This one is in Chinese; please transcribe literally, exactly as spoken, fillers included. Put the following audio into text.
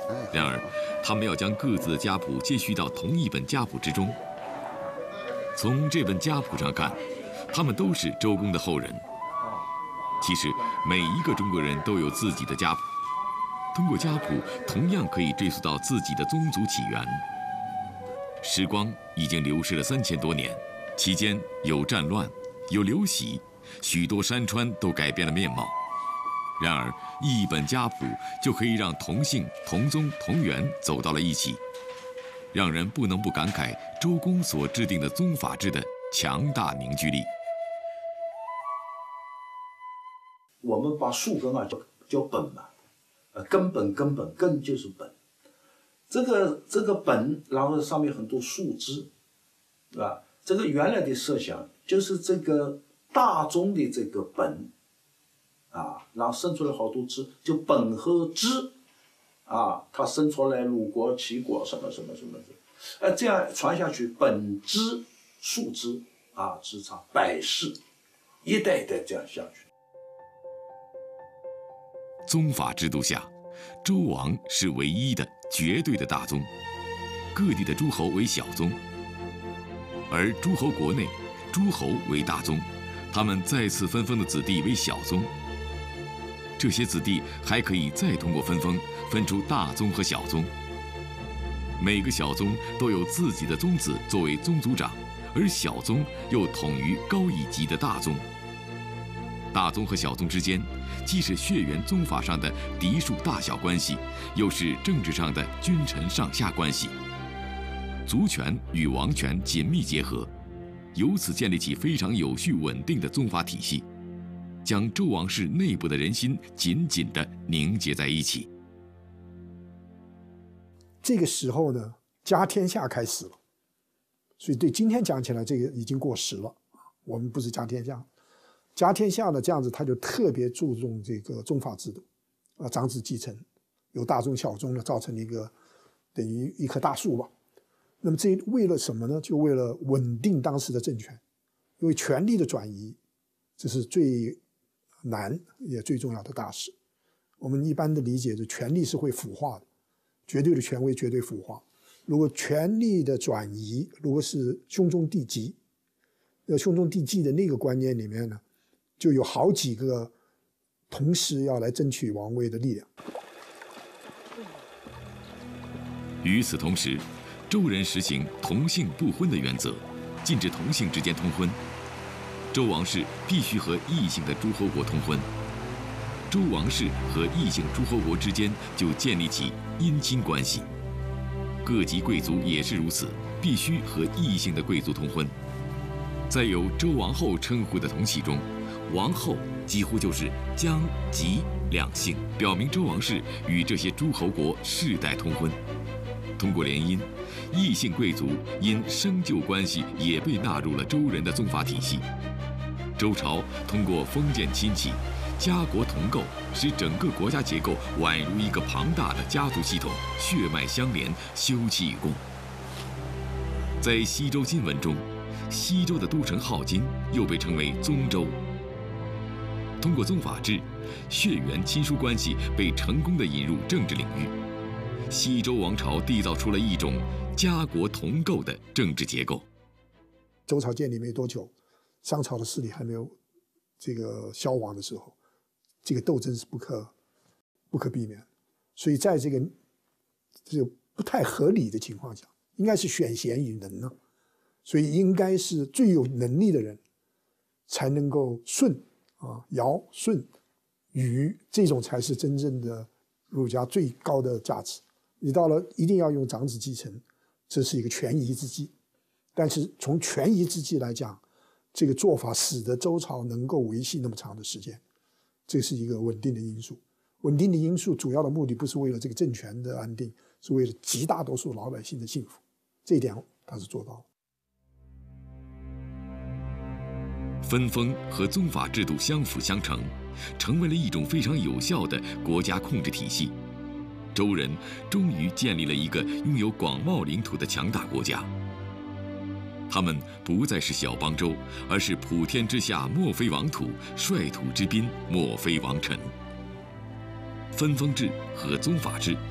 然而，他们要将各自的家谱接续到同一本家谱之中。从这本家谱上看，他们都是周公的后人。其实，每一个中国人都有自己的家谱，通过家谱同样可以追溯到自己的宗族起源。时光已经流逝了三千多年，期间有战乱，有流徙，许多山川都改变了面貌。然而，一本家谱就可以让同姓、同宗、同源走到了一起，让人不能不感慨周公所制定的宗法制的强大凝聚力。 我们把树根啊叫叫本嘛，呃，根本根本根就是本，这个这个本，然后上面很多树枝，对吧？这个原来的设想就是这个大宗的这个本，啊，然后生出来好多枝，就本和枝，啊，它生出来鲁国、齐国什么什么什么的，呃，这样传下去，本枝、树枝啊，枝长百世，一代一代这样下去。 宗法制度下，周王是唯一的绝对的大宗，各地的诸侯为小宗，而诸侯国内，诸侯为大宗，他们再次分封的子弟为小宗。这些子弟还可以再通过分封分出大宗和小宗。每个小宗都有自己的宗子作为宗族长，而小宗又统于高一级的大宗。大宗和小宗之间，既是血缘宗法上的嫡庶大小关系，又是政治上的君臣上下关系。族权与王权紧密结合，由此建立起非常有序稳定的宗法体系，将周王室内部的人心紧紧地凝结在一起。 这个时候呢，家天下开始了，所以对今天讲起来，这个已经过时了。我们不是家天下。家天下呢，这样子他就特别注重这个宗法制度，啊，长子继承，有大宗小宗呢，造成一个等于一棵大树吧。那么这为了什么呢？就为了稳定当时的政权，因为权力的转移，这是最难也最重要的大事。我们一般的理解是，权力是会腐化的，绝对的权威绝对腐化。如果权力的转移，如果是兄终弟及，那兄终弟及的那个观念里面呢，就有好几个同时要来争取王位的力量。 与此同时，周人实行同姓不婚的原则，禁止同姓之间通婚。周王室必须和异姓的诸侯国通婚，周王室和异姓诸侯国之间就建立起姻亲关系。各级贵族也是如此，必须和异姓的贵族通婚。在有周王后称呼的同系中，王后几乎就是姜、吉两姓，表明周王室与这些诸侯国世代通婚。通过联姻，异姓贵族因生旧关系也被纳入了周人的宗法体系。周朝通过封建亲戚、家国同构，使整个国家结构宛如一个庞大的家族系统，血脉相连，休戚与共。在西周金文中，西周的都城镐京又被称为宗周。通过宗法制，血缘亲疏关系被成功地引入政治领域。西周王朝缔造出了一种家国同构的政治结构。 周朝建立没多久，商朝的势力还没有这个消亡的时候，这个斗争是不可不可避免。所以在这个这个不太合理的情况下，应该是选贤与能呢，所以应该是最有能力的人才能够舜啊、尧、舜、禹，这种才是真正的儒家最高的价值。你到了一定要用长子继承，这是一个权宜之计。但是从权宜之计来讲，这个做法使得周朝能够维系那么长的时间，这是一个稳定的因素。稳定的因素主要的目的不是为了这个政权的安定，是为了极大多数老百姓的幸福。这一点他是做到了。 分封和宗法制度相辅相成，成为了一种非常有效的国家控制体系。周人终于建立了一个拥有广袤领土的强大国家。他们不再是小邦州，而是普天之下莫非王土，率土之滨莫非王臣。分封制和宗法制